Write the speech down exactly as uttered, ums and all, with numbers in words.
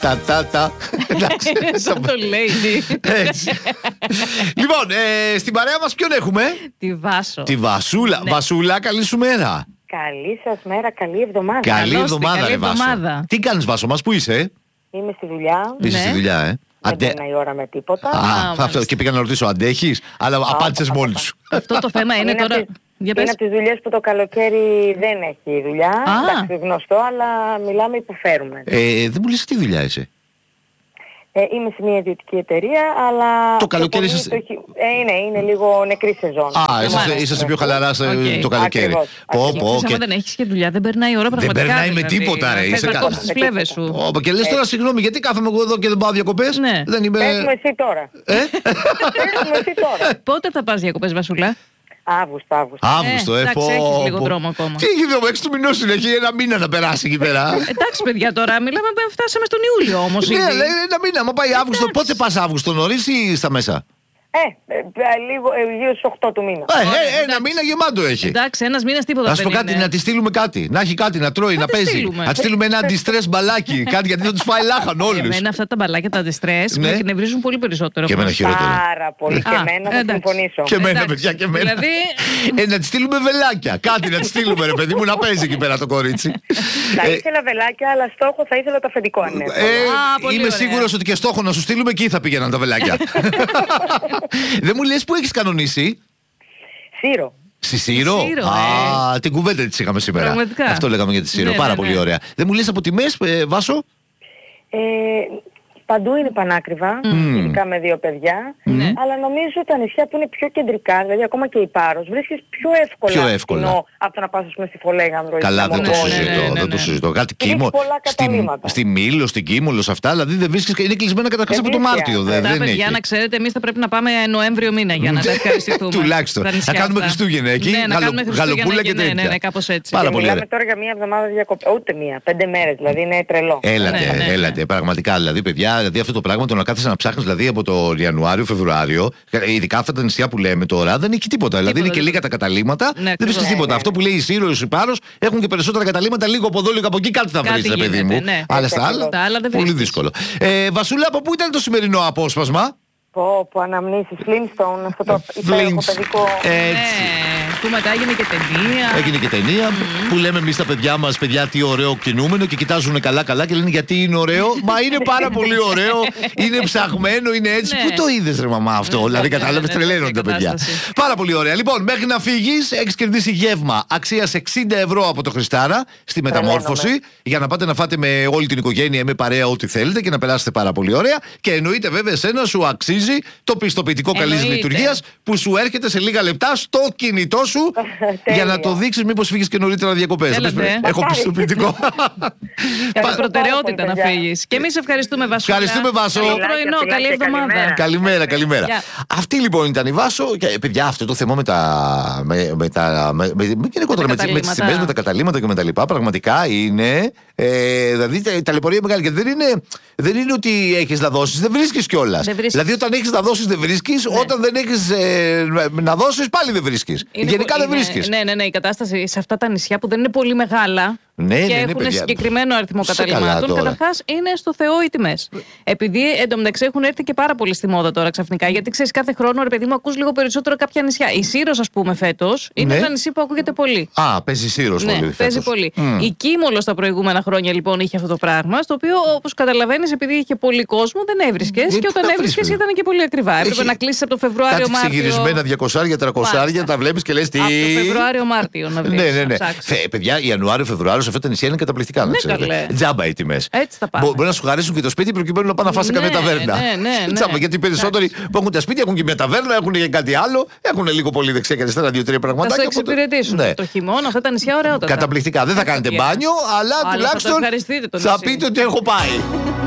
Τα, τα, τα. Σαν το λέει. Έτσι. Λοιπόν, ε, στην παρέα μας ποιον έχουμε? Τη Βάσο. Τη Βασούλα. Ναι. Βασούλα, καλή σου μέρα. Καλή σας μέρα, καλή εβδομάδα. Καλή Καλώς τη, εβδομάδα, καλή ρε Βάσο. εβδομάδα. Τι κάνεις, Βάσο μας, πού είσαι? Είμαι στη δουλειά. Είσαι Ναι. στη δουλειά, ε. Δεν Αντε... περνάει η ώρα με τίποτα. Α, Α, αυτό μάλιστα. και πήγα να ρωτήσω, αντέχεις? Αλλά απάντησες α, μόνη α, σου. Αυτό το θέμα είναι Είναι τώρα. από τις- Για Είναι πες. από τις δουλειές που το καλοκαίρι δεν έχει δουλειά. Α. Εντάξει, γνωστό, αλλά μιλάμε, υποφέρουμε. Ε, δεν μου λες τι δουλειά είσαι? Ε, είμαι σε μια ιδιωτική εταιρεία, αλλά... Το καλοκαίρι πιο πολύ σας- το χει- Ε, είναι, είναι λίγο νεκρή σεζόν. Α, Δεν είσαστε, μ' είσαστε πιο αρέσει. χαλαρά σε- Οκ. το καλοκαίρι. Ακριβώς, Πω, ακριβώς. πω, Και και... άμα δεν έχεις και δουλειά, δεν περνάει η ώρα πραγματικά. περνάει με δηλαδή. τίποτα, ρε, Θες είσαι να καλά. κόψεις τις φλέβες σου. Ω, και λες τώρα συγγνώμη, γιατί κάθομαι εγώ εδώ και δεν πάω διακοπές? Ναι. Δεν είμαι... Πες μου εσύ τώρα. Ε? Πες μου εσύ τώρα. Πότε θα πας διακοπές, Βασούλα? Αύγουστο, Αύγουστο. Αύγουστο, ε, εντάξει, πω, έχεις λίγο πω. δρόμο ακόμα. Τι έχει δρόμο, έξι του μηνός είναι, έχει ένα μήνα να περάσει εκεί πέρα. Εντάξει, παιδιά, τώρα μιλάμε, φτάσαμε στον Ιούλιο όμως. Ναι, ήδη. αλλά είναι ένα μήνα, μα πάει Αύγουστο, πότε πας Αύγουστο, νωρίς ή στα μέσα? Ε, ε, ε, λίγο, ε, γύρω στις οκτώ του μήνα. Ε, ε, Ωραία, ένα εντάξει. μήνα γεμάτο έχει. Εντάξει, ένας μήνας τίποτα Να σου πω δεν κάτι, είναι. να τη στείλουμε κάτι. Να έχει κάτι, να τρώει, να τη παίζει. στείλουμε. Να τη στείλουμε ένα αντιστρες μπαλάκι. Κάτι γιατί θα του φάει λάχαν όλου. Εμένα αυτά τα μπαλάκια, τα αντιστρες, Ναι. με εκνευρίζουν πολύ περισσότερο. Και εμένα χειρότερο. Πάρα πολύ. Και Α, εμένα θα εντάξει. συμφωνήσω. Και εμένα, Εντάξει, παιδιά, και εμένα. δηλαδή- Ε, να τη στείλουμε βελάκια. Κάτι να τη στείλουμε, ρε παιδί μου, να παίζει εκεί πέρα το κορίτσι. Θα Ε, ήθελα βελάκια, αλλά στόχο θα ήθελα το αφεντικό αν είναι. Ε, Α, πολύ είμαι ωραία. σίγουρος ότι και στόχο να σου στείλουμε εκεί θα πήγαιναν τα βελάκια. Δεν μου λες που έχεις κανονίσει? Σύρο. Στη Σύρο. Σύρο, Α, την κουβέντα της είχαμε σήμερα. Πραγματικά. Αυτό λέγαμε για τη Σύρο. Ναι, Πάρα ναι, πολύ ναι. ωραία. Δεν μου λες από τιμές, ε, Βάσο? Ε, παντού είναι πανάκριβα, ειδικά με δύο παιδιά, Ναι. αλλά νομίζω τα νησιά που είναι πιο κεντρικά, δηλαδή ακόμα και η Πάρος, βρίσκεις πιο εύκολα, Πιο εύκολα. φθηνό από το να πας ας πούμε στη Φολέγανδρο ή Καλά, στη δεν το ναι, Μογγόλη. ναι, συζητώ. ναι, Δεν το ναι. συζητώ. Κάτι Βρίσκεις Κίμο. πολλά Στη, καταλύματα. στη Μήλο, στην Κίμολο, σε αυτά. Δηλαδή δεν βρίσκεις. Είναι κλεισμένα καταρχάς από το Ενίσχυα. Μάρτιο. Δεν, Τα δεν παιδιά, έχει. να ξέρετε, εμείς θα πρέπει να πάμε Νοέμβριο μήνα για να τα ευχαριστηθούμε. Τουλάχιστον. τα νησιά Να κάνουμε αυτά. Χριστούγεννα εκεί, Ναι, να γαλο- κάνουμε Χριστούγεννα γαλοπούλα και εκεί, ναι, τέτοια. ναι, ναι, κάπως έτσι. Πάρα Και πολύ μιλάμε ωραία. τώρα για μια εβδομάδα διακοπή, ούτε μία, πέντε μέρες, δηλαδή είναι τρελό. Έλατε, Ναι, ναι, ναι. έλατε. Πραγματικά, δηλαδή, παιδιά, δηλαδή αυτό το πράγμα το να κάθεσαι να ψάχνεις δηλαδή από το Ιανουάριο, Φεβρουάριο, ειδικά αυτά τα νησιά που λέμε τώρα, δεν έχει τίποτα. Δηλαδή είναι και τίποτα. λίγα τα καταλήμματα, Ναι, δεν ακριβώς. βρίσκεις τίποτα. Ναι, ναι. Αυτό που λέει η Σύρο, η Πάρος έχουν και περισσότερα καταλήμματα, λίγο από εδώ, λίγο από εκεί, κάτι θα Κάτι βρεις, ρε παιδί γίνεται, μου. ναι. Αλλά Έτσι στα άλλα, ακριβώς. Τα άλλα δεν πολύ βρίσκεις. δύσκολο. Ε, Βασούλα, από πού ήταν το σημερινό απόσπασμα? Πω, πω, αναμνήσεις, Flintstone, αυτό το υπέροχο Flintstone. παιδικό. Έτσι. Ναι, που μετά έγινε και ταινία. Έγινε και ταινία που λέμε εμεί τα παιδιά μα, παιδιά, τι ωραίο κινούμενο και κοιτάζουν καλά-καλά και λένε γιατί είναι ωραίο. Μα είναι πάρα πολύ ωραίο, είναι ψαχμένο, είναι έτσι. Ναι. Πού το είδε, ρε μαμά αυτό? Δηλαδή, ναι, κατάλαβε, ναι, τρελαίνονται τα τέτοια παιδιά. κατάσταση. Πάρα πολύ ωραία. Λοιπόν, μέχρι να φύγει, έχει κερδίσει γεύμα αξία εξήντα ευρώ από το Χριστάρα στη Μεταμόρφωση για να πάτε να φάτε με όλη την οικογένεια ή με παρέα ό,τι θέλετε και να περάσετε πάρα πολύ ωραία. Και εννοείται, βέβαια, εσένα σου αξίζει το πιστοποιητικό καλή Εννοείται. λειτουργία που σου έρχεται σε λίγα λεπτά στο κινητό σου για να το δείξει, μήπως φύγεις και νωρίτερα διακοπές. Έλατε. Έχω Μακάρι. πιστοποιητικό. Κατά προτεραιότητα να παιδιά. φύγεις. Και εμείς ευχαριστούμε, Βασούλα. Ευχαριστούμε, Βάσο. Καλό Φιλάκια, πρωινό, φιλάκια, καλή εβδομάδα. καλημέρα. Καλημέρα, καλημέρα. Γεια. Αυτή λοιπόν ήταν η Βάσο. Και, παιδιά, αυτό το θέμα με τα. με, με τα. με, με, με, γενικότερα, με, τις- με τις καταλήμματα. τιμές, με τα καταλήμματα και με τα λοιπά, πραγματικά είναι. Ε, δηλαδή τα- η ταλαιπωρία μεγάλη. Και δεν είναι, δεν είναι ότι έχεις να δώσεις, δεν βρίσκεις κιόλας. Δεν βρίσκεις. Δηλαδή, όταν έχεις να δώσεις, δεν βρίσκεις. Όταν δεν έχεις ε, να δώσεις, πάλι δεν βρίσκεις. Είναι Γενικά που- δεν είναι- βρίσκεις. Ναι, ναι, ναι. Η κατάσταση σε αυτά τα νησιά που δεν είναι πολύ μεγάλα Ναι, και ναι, ναι, έχουν παιδιά. συγκεκριμένο αριθμό Σε καλά καταλήμματων, τώρα. καταρχάς είναι στο Θεό οι τιμές. Επειδή εντωμεταξύ έχουν έρθει και πάρα πολύ στη μόδα τώρα ξαφνικά. Γιατί ξέρεις, κάθε χρόνο, ρε παιδί μου, ακούς λίγο περισσότερο κάποια νησιά. Η Σύρος, ας πούμε, φέτος είναι Ναι. ένα νησί που ακούγεται πολύ. Α, παίζει Σύρος Ναι, πολύ. παίζει φέτος. πολύ. Μμ. Η Κίμολος τα προηγούμενα χρόνια λοιπόν είχε αυτό το πράγμα, στο οποίο όπως καταλαβαίνεις, επειδή είχε πολύ κόσμο, δεν έβρισκες. Ε, Και πού όταν να έβρισκες βρίσκεις, ήταν και πολύ ακριβά. Έπρεπε Έχει να κλείσεις από το Φεβρουάριο Κάτι Μάρτιο. ξεγυρισμένα διακόσια, τριακόσια, Μάλιστα. τα βλέπεις και λες τι. Από το Φεβρουάριο Μάρτιο να βρεις. Ναι, ναι, να ναι. ψάξεις. Θε, παιδιά, Ιανουάριο, Φεβρουάριο σε αυτά τα νησιά είναι καταπληκτικά. Να Ναι, ξέρετε. καλέ. Τζάμπα οι τιμές. Έτσι θα πάμε. Μπο- Μπορεί να σου χαρίσουν και το σπίτι προκειμένου να πάνε να φας σε Ναι, καμία ταβέρνα. ναι, ναι, ναι. Τζάμπα, γιατί οι περισσότεροι που έχουν τα σπίτια έχουν και μια ταβέρνα, έχουν και κάτι άλλο, έχουν λίγο πολύ δεξιά και αριστερά δύο-τρία Θα πραγματάκια. σε οπότε- εξυπηρετήσουν. Ναι. Το χειμώνα αυτά τα νησιά ωραιότατα. Καταπληκτικά. Δεν θα κάνετε πηγαίνετε. μπάνιο, αλλά Αλλά θα το τουλάχιστον ευχαριστείτε το θα νησί. πείτε ότι έχω πάει.